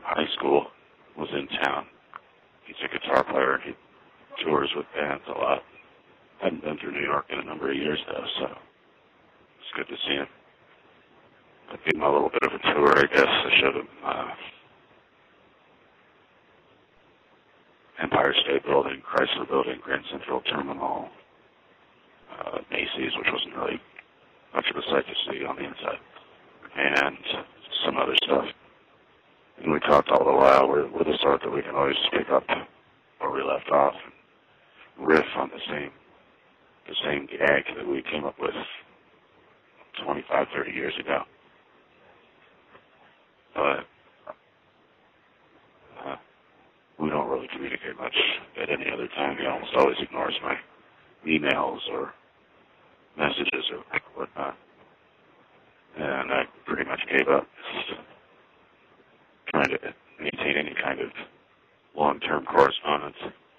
from high school was in town. He's a guitar player and he tours with bands a lot. Hadn't been through New York in a number of years though, so it's good to see him. I gave him a little bit of a tour, I guess. I showed him Empire State Building, Chrysler Building, Grand Central Terminal, Macy's, which wasn't really much of a sight to see on the inside, and some other stuff. And we talked all the while. We're the sort that we can always pick up where we left off and riff on the same gag that we came up with 25, 30 years ago. But we don't really communicate much at any other time. He almost always ignores my emails or messages or whatnot. And I pretty much gave up trying to maintain any kind of long-term correspondence.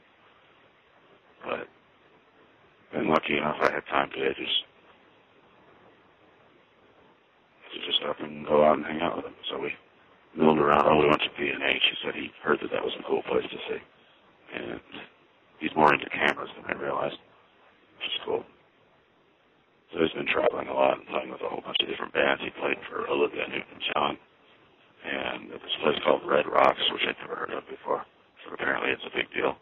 But been lucky enough I had time today to just up and go out and hang out with him. So we milled around. We went to P&H. He said he heard that was a cool place to see. And he's more into cameras than I realized, which is cool. So he's been traveling a lot and playing with a whole bunch of different bands. He played for Olivia Newton-John and at this place called Red Rocks, which I'd never heard of before. So apparently it's a big deal.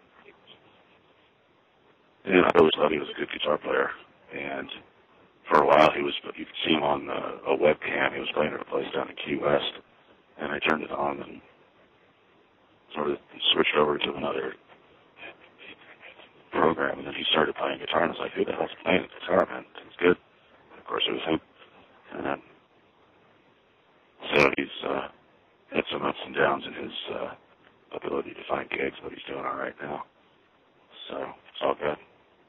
And I always thought he was a good guitar player. And for a while you could see him on a webcam. He was playing at a place down in Key West. And I turned it on and sort of switched over to another program. And then he started playing guitar, and I was like, who the hell's playing the guitar, man? It's good. And of course, it was him. And then, so he's had some ups and downs in his ability to find gigs, but he's doing all right now. So it's all good.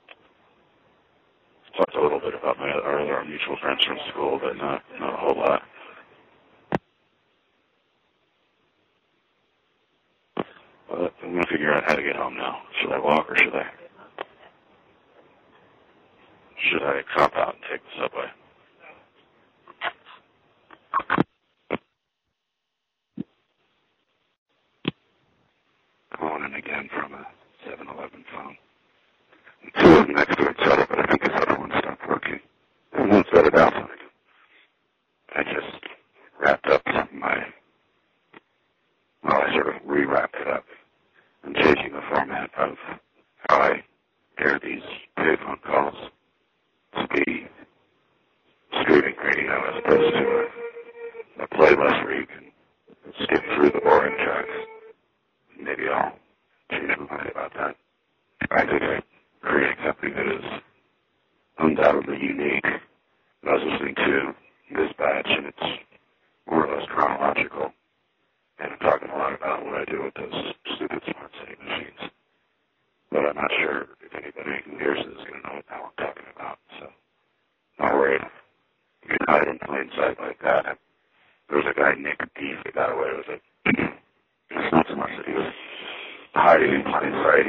Talked a little bit about our mutual friends from school, but not a whole lot. But I'm going to figure out how to get home now. Should I walk or should I cop out and take the subway? Calling in again from a 7-Eleven phone. Two of them next to each other, but I think this other one stopped working. And one started out something. I just wrapped up I sort of re-wrapped it up. I'm changing the format of how I air these payphone calls to be streaming radio as opposed to a playlist where you can skip through the boring tracks. Maybe I'll change my mind about that. I think I'm creating something that is undoubtedly unique. I was listening to this batch, and it's more or less chronological. And I'm talking a lot about what I do with those stupid smart city machines. But I'm not sure if anybody who hears this is going to know what the hell I'm talking about. So, not worried. You can hide in plain sight like that. There was a guy, Nick Deef, that got away with it. It's not so much that he was hiding in plain sight.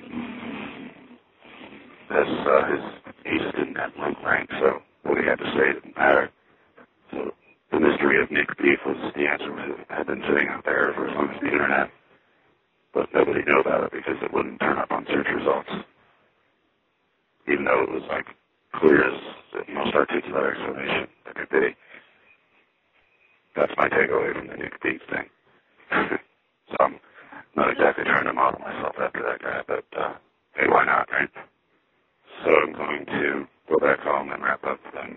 He just didn't have link rank, so what he had to say didn't matter. So the mystery of Nick Deef was the answer had been sitting out there for as long as the internet. But nobody knew about it because it wouldn't turn up on search results. Even though it was like clear as the most articulate explanation that could be. That's my takeaway from the Nick Deef thing. So I'm not exactly trying to model myself after that guy, but hey, why not, right? So I'm going to go back home and wrap up then